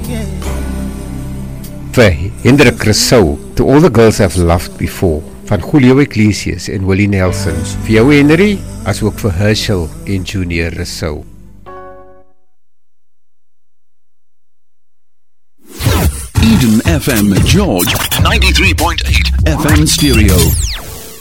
Vir Hendrik Rousseau, To All the Girls I've Loved Before, van Julio Iglesias en Willie Nelson. Vir jou Henry, as ook vir Herschel en Junior Rousseau. Eden FM George 93.8 FM stereo.